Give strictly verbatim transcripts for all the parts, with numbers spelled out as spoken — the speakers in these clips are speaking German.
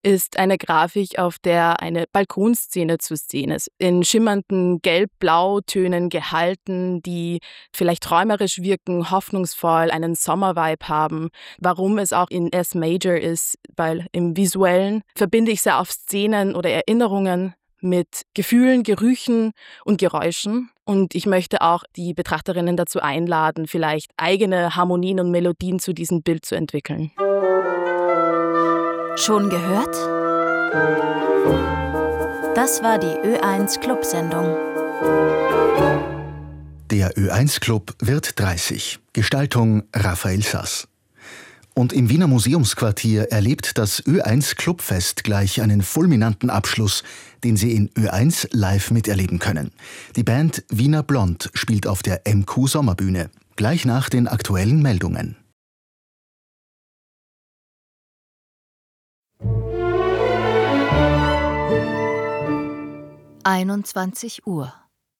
ist eine Grafik, auf der eine Balkonszene zu sehen ist, in schimmernden Gelb-Blau-Tönen gehalten, die vielleicht träumerisch wirken, hoffnungsvoll, einen Sommervibe haben. Warum es auch in S-Major ist, weil im Visuellen verbinde ich sehr oft Szenen oder Erinnerungen mit Gefühlen, Gerüchen und Geräuschen. Und ich möchte auch die Betrachterinnen dazu einladen, vielleicht eigene Harmonien und Melodien zu diesem Bild zu entwickeln. Schon gehört? Das war die Ö eins Club-Sendung. Der Ö eins Club wird dreißig. Gestaltung Raphael Sass. Und im Wiener Museumsquartier erlebt das Ö eins Clubfest gleich einen fulminanten Abschluss, den Sie in Ö eins live miterleben können. Die Band Wiener Blond spielt auf der M Q Sommerbühne, gleich nach den aktuellen Meldungen. einundzwanzig Uhr.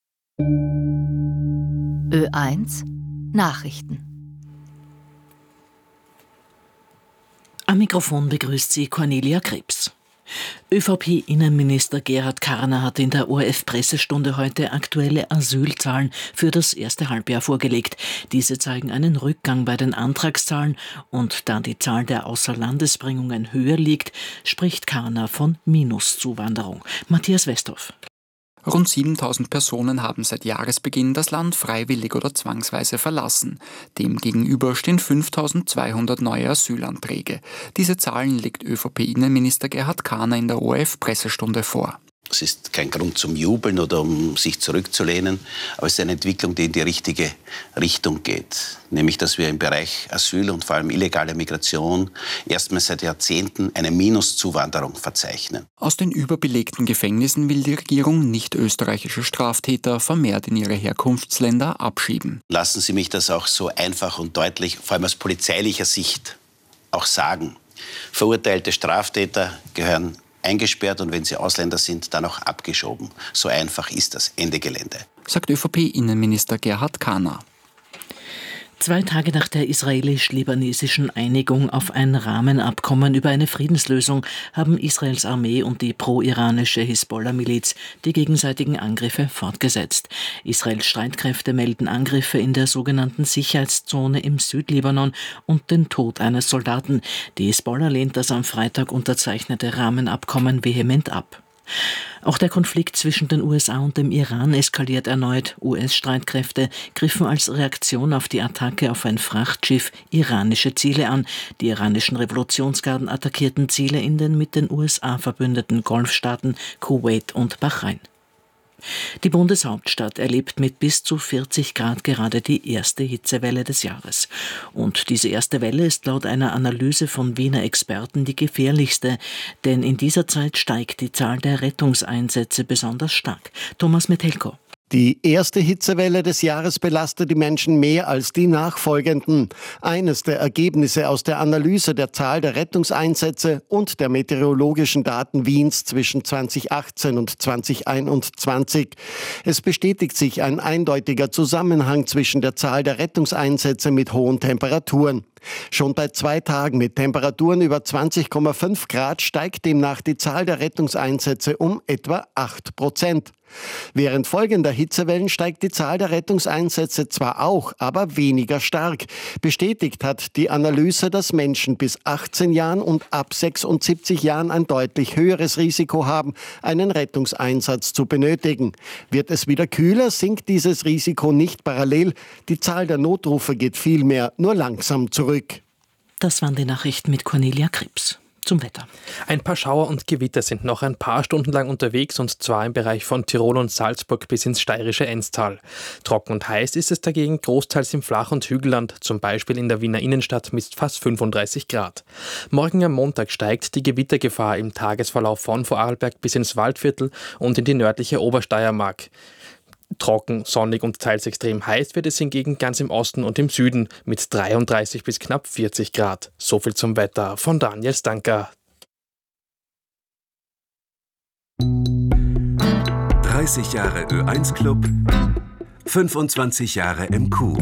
Ö eins Nachrichten. Am Mikrofon begrüßt sie Cornelia Krebs. ÖVP-Innenminister Gerhard Karner hat in der O R F-Pressestunde heute aktuelle Asylzahlen für das erste Halbjahr vorgelegt. Diese zeigen einen Rückgang bei den Antragszahlen und da die Zahl der Außerlandesbringungen höher liegt, spricht Karner von Minuszuwanderung. Matthias Westhoff. Rund siebentausend Personen haben seit Jahresbeginn das Land freiwillig oder zwangsweise verlassen. Demgegenüber stehen fünftausendzweihundert neue Asylanträge. Diese Zahlen legt ÖVP-Innenminister Gerhard Karner in der O R F-Pressestunde vor. Es ist kein Grund zum Jubeln oder um sich zurückzulehnen, aber es ist eine Entwicklung, die in die richtige Richtung geht. Nämlich, dass wir im Bereich Asyl und vor allem illegale Migration erstmals seit Jahrzehnten eine Minuszuwanderung verzeichnen. Aus den überbelegten Gefängnissen will die Regierung nicht österreichische Straftäter vermehrt in ihre Herkunftsländer abschieben. Lassen Sie mich das auch so einfach und deutlich, vor allem aus polizeilicher Sicht, auch sagen. Verurteilte Straftäter gehören eingesperrt und wenn sie Ausländer sind, dann auch abgeschoben. So einfach ist das. Ende Gelände. Sagt ÖVP-Innenminister Gerhard Karner. Zwei Tage nach der israelisch-libanesischen Einigung auf ein Rahmenabkommen über eine Friedenslösung haben Israels Armee und die pro-iranische Hisbollah-Miliz die gegenseitigen Angriffe fortgesetzt. Israels Streitkräfte melden Angriffe in der sogenannten Sicherheitszone im Südlibanon und den Tod eines Soldaten. Die Hisbollah lehnt das am Freitag unterzeichnete Rahmenabkommen vehement ab. Auch der Konflikt zwischen den U S A und dem Iran eskaliert erneut. U S-Streitkräfte griffen als Reaktion auf die Attacke auf ein Frachtschiff iranische Ziele an. Die iranischen Revolutionsgarden attackierten Ziele in den mit den U S A verbündeten Golfstaaten Kuwait und Bahrain. Die Bundeshauptstadt erlebt mit bis zu vierzig Grad gerade die erste Hitzewelle des Jahres. Und diese erste Welle ist laut einer Analyse von Wiener Experten die gefährlichste, denn in dieser Zeit steigt die Zahl der Rettungseinsätze besonders stark. Thomas Metelko. Die erste Hitzewelle des Jahres belastet die Menschen mehr als die nachfolgenden. Eines der Ergebnisse aus der Analyse der Zahl der Rettungseinsätze und der meteorologischen Daten Wiens zwischen zweitausendachtzehn und zweitausendeinundzwanzig. Es bestätigt sich ein eindeutiger Zusammenhang zwischen der Zahl der Rettungseinsätze mit hohen Temperaturen. Schon bei zwei Tagen mit Temperaturen über zwanzig Komma fünf Grad steigt demnach die Zahl der Rettungseinsätze um etwa acht Prozent. Während folgender Hitzewellen steigt die Zahl der Rettungseinsätze zwar auch, aber weniger stark. Bestätigt hat die Analyse, dass Menschen bis achtzehn Jahren und ab sechsundsiebzig Jahren ein deutlich höheres Risiko haben, einen Rettungseinsatz zu benötigen. Wird es wieder kühler, sinkt dieses Risiko nicht parallel. Die Zahl der Notrufe geht vielmehr nur langsam zurück. Das waren die Nachrichten mit Cornelia Krebs. Zum Wetter. Ein paar Schauer und Gewitter sind noch ein paar Stunden lang unterwegs und zwar im Bereich von Tirol und Salzburg bis ins steirische Enztal. Trocken und heiß ist es dagegen großteils im Flach- und Hügelland, zum Beispiel in der Wiener Innenstadt mit fast fünfunddreißig Grad. Morgen am Montag steigt die Gewittergefahr im Tagesverlauf von Vorarlberg bis ins Waldviertel und in die nördliche Obersteiermark. Trocken, sonnig und teils extrem heiß wird es hingegen ganz im Osten und im Süden mit dreiunddreißig bis knapp vierzig Grad. So viel zum Wetter von Daniel Stanker. dreißig Jahre Ö eins Club, fünfundzwanzig Jahre M Q.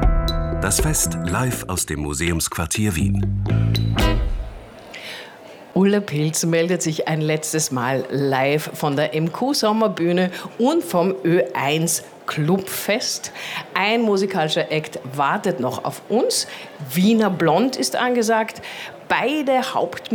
Das Fest live aus dem Museumsquartier Wien. Ulla Pilz meldet sich ein letztes Mal live von der M Q-Sommerbühne und vom Ö eins Clubfest. Ein musikalischer Act wartet noch auf uns. Wiener Blond ist angesagt. Beide Haupt